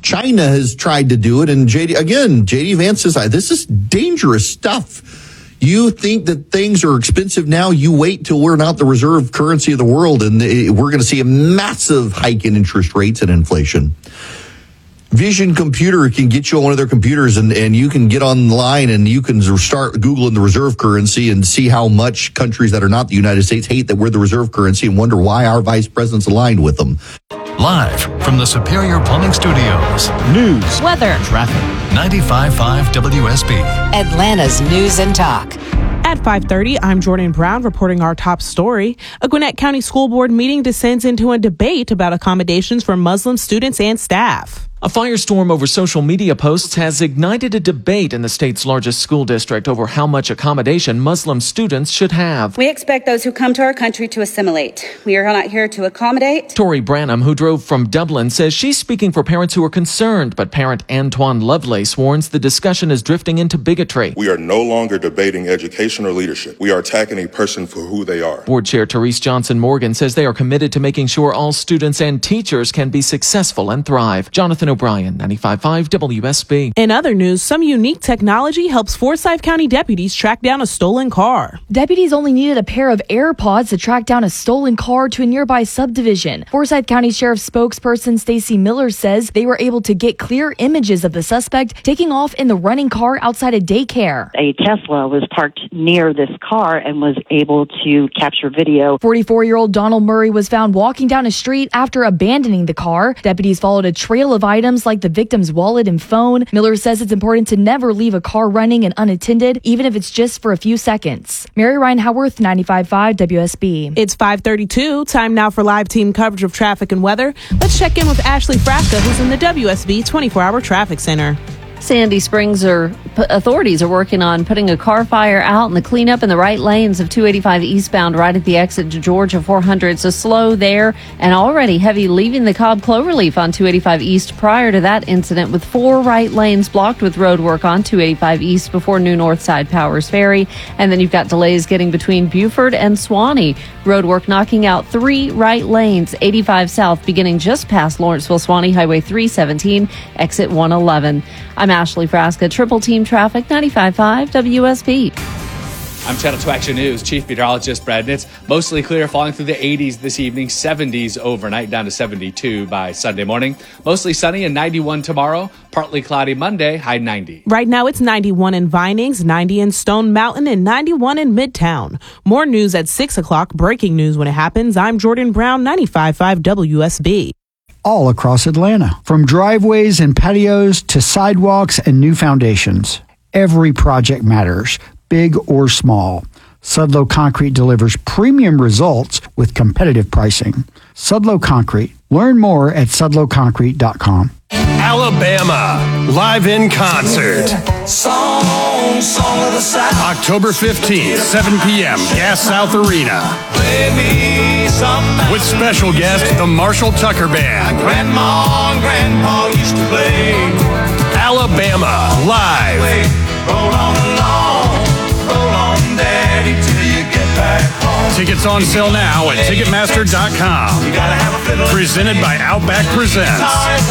China has tried to do it, and JD Vance says, this is dangerous stuff. You think that things are expensive now, you wait till we're not the reserve currency of the world, and we're going to see a massive hike in interest rates and inflation. Vision Computer can get you on one of their computers, and you can get online and you can start Googling the reserve currency and see how much countries that are not the United States hate that we're the reserve currency and wonder why our vice president's aligned with them. Live from the Superior Plumbing Studios. News, weather, traffic. 95.5 WSB. Atlanta's News and Talk. At 5:30, I'm Jordan Brown reporting our top story. A Gwinnett County School Board meeting descends into a debate about accommodations for Muslim students and staff. A firestorm over social media posts has ignited a debate in the state's largest school district over how much accommodation Muslim students should have. We expect those who come to our country to assimilate. We are not here to accommodate. Tori Branham, who drove from Dublin, says she's speaking for parents who are concerned, but parent Antoine Lovelace warns the discussion is drifting into bigotry. We are no longer debating education or leadership. We are attacking a person for who they are. Board Chair Therese Johnson Morgan says they are committed to making sure all students and teachers can be successful and thrive. Jonathan O'Brien, 95.5 WSB. In other news, some unique technology helps Forsyth County deputies track down a stolen car. Deputies only needed a pair of AirPods to track down a stolen car to a nearby subdivision. Forsyth County Sheriff spokesperson Stacy Miller says they were able to get clear images of the suspect taking off in the running car outside a daycare. A Tesla was parked near this car and was able to capture video. 44-year-old Donald Murray was found walking down a street after abandoning the car. Deputies followed a trail of items like the victim's wallet and phone. Miller says it's important to never leave a car running and unattended, even if it's just for a few seconds. Mary Ryan Howarth, 95.5 WSB. It's 5:32. Time now for live team coverage of traffic and weather. Let's check in with Ashley Frasca, who's in the WSB 24-hour traffic center. Sandy Springs authorities are working on putting a car fire out in the cleanup in the right lanes of 285 eastbound right at the exit to Georgia 400. So slow there, and already heavy leaving the Cobb Cloverleaf on 285 east prior to that incident, with 4 right lanes blocked with road work on 285 east before New Northside Powers Ferry. And then you've got delays getting between Buford and Swanee. Road work knocking out 3 right lanes, 85 south beginning just past Lawrenceville Swanee Highway 317, exit 111. I'm Ashley Frasca, Triple Team Traffic, 95.5 WSB. I'm Channel 2 Action News Chief Meteorologist Brad Nitz. Mostly clear, falling through the 80s this evening, 70s overnight, down to 72 by Sunday morning. Mostly sunny and 91 tomorrow. Partly cloudy Monday, high 90. Right now it's 91 in Vinings, 90 in Stone Mountain, and 91 in Midtown. More news at 6 o'clock. Breaking news when it happens. I'm Jordan Brown, 95.5 WSB. All across Atlanta, from driveways and patios to sidewalks and new foundations. Every project matters, big or small. Sudlow Concrete delivers premium results with competitive pricing. Sudlow Concrete. Learn more at sudlowconcrete.com. Alabama, live in concert. Song of the South. October 15th, 7 p.m., Gas South Arena. Play me some with special guest, the Marshall Tucker Band. Grandma and Grandpa used to play. Alabama, live. Roll on along, roll on, Daddy, till you get back home. Tickets on sale now at Ticketmaster.com. You gotta have a fiddle. Presented by Outback Presents.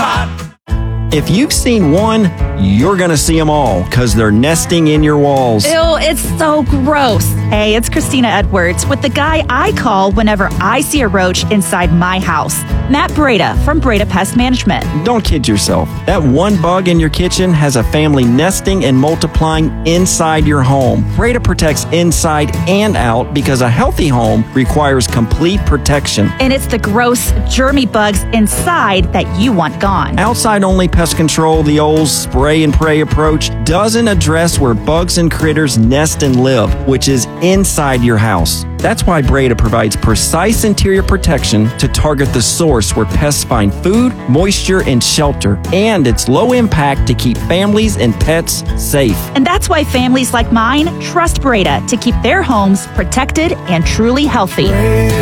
If you've seen one, you're going to see them all because they're nesting in your walls. Ew, it's so gross. Hey, it's Christina Edwards with the guy I call whenever I see a roach inside my house. Matt Breda from Breda Pest Management. Don't kid yourself. That one bug in your kitchen has a family nesting and multiplying inside your home. Breda protects inside and out because a healthy home requires complete protection. And it's the gross, germy bugs inside that you want gone. Outside-only pest control, the old spray and pray approach, doesn't address where bugs and critters nest and live, which is inside your house. That's why Breda provides precise interior protection to target the source where pests find food, moisture, and shelter. And it's low impact to keep families and pets safe. And that's why families like mine trust Breda to keep their homes protected and truly healthy.